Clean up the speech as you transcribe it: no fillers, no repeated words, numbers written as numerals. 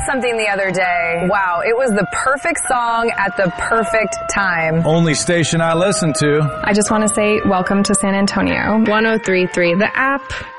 something the other day. Wow, it was the perfect song at the perfect time. Only station I listen to. I just want to say welcome to San Antonio. 103.3 The App.